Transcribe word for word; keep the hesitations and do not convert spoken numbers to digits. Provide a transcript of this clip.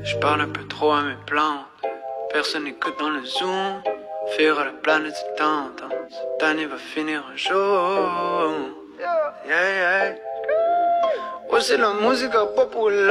Je parle un peu trop à mes plantes. Personne n'écoute dans le zoom. Faire à la planète c'est tentant. Cette année va finir un jour. Yeah, yeah. Ouais, c'est la musique populaire.